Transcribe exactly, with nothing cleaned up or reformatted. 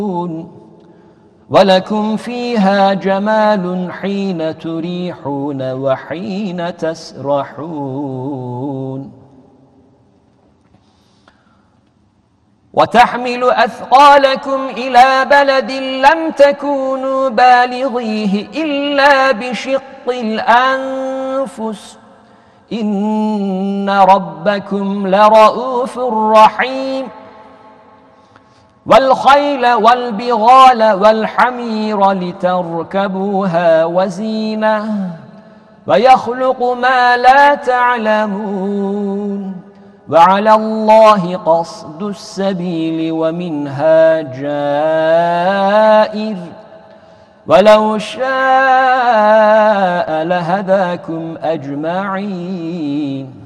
ولكم فيها جمال حين تريحون وحين تسرحون وتحمل أثقالكم إلى بلد لم تكونوا بالغيه إلا بشق الأنفس إن ربكم لرؤوف رحيم والخيل والبغال والحمير لتركبوها وزينة ويخلق ما لا تعلمون وعلى الله قصد السبيل ومنها جائر ولو شاء لهداكم أجمعين